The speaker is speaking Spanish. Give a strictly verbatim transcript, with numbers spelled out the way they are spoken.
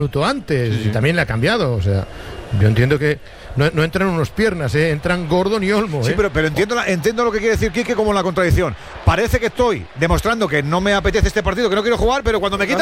minuto antes, Sí, sí. y también le ha cambiado. O sea, yo entiendo que no, no entran unos piernas, ¿eh? Entran Gordon y Olmo. Sí, ¿eh? pero, pero entiendo, la- entiendo lo que quiere decir Quique como la contradicción. Parece que estoy demostrando que no me apetece este partido, que no quiero jugar, pero cuando me quitan